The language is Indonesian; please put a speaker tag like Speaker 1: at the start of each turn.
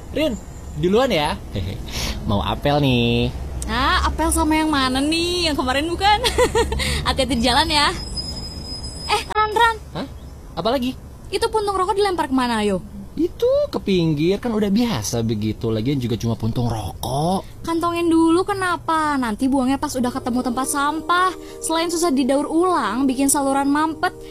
Speaker 1: Rin, duluan ya. Mau apel nih.
Speaker 2: Ah, apel sama yang mana nih? Yang kemarin bukan? Hati-hati di jalan ya. Ran.
Speaker 1: Hah? Apa lagi?
Speaker 2: Itu puntung rokok dilempar kemana, ayo?
Speaker 1: Itu ke pinggir, kan udah biasa begitu. Lagian juga cuma puntung rokok.
Speaker 2: Kantongin dulu kenapa? Nanti buangnya pas udah ketemu tempat sampah. Selain susah didaur ulang, bikin saluran mampet,